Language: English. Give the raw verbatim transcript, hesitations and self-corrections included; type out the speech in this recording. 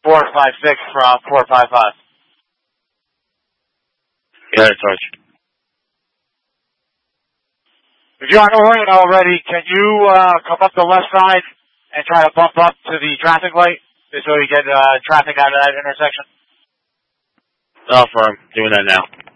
four five six from four five five. Got it, Sarge. If you're on Orion already, can you uh, come up the left side and try to bump up to the traffic light so you get uh, traffic out of that intersection? Oh, firm. Doing that now.